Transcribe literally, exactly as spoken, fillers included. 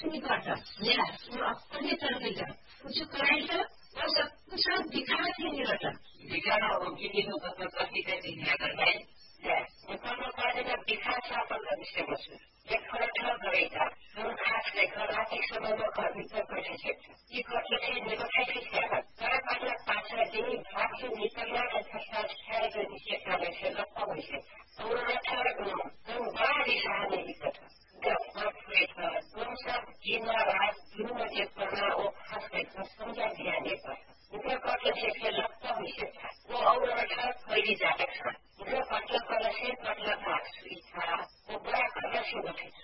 सुनी करता या वो अपने तरफ ही कर कुछ कराई था और सब कुछ दिखाना चाहिए रहता दिखाना उनकी चीजों का प्रकृति का दिखा करता है या उतना कार्य का दिखा साफल का विषय बस एक फर्क न करेगा हम खास लेकर रात एक समय में कार्य कर कर सकते ये करते थे निकलते थे क्या कर पाना पाँच दिन भाग से निकलना का फैसला है जो निश्चय करने से लगता है इसे और अच्छा रखना हम बड़ा दिशा में दिक्कत है जब आप लेकर कौन सा जीना रात दिन में एक करना वो खास लेकर समझा दिया नहीं पड़ता उनका करते थे लगता है इसे वो और अच्छा पहली जातक था उनका पटला करने से पटला भाग सुई था वो बड़ा करने से बचे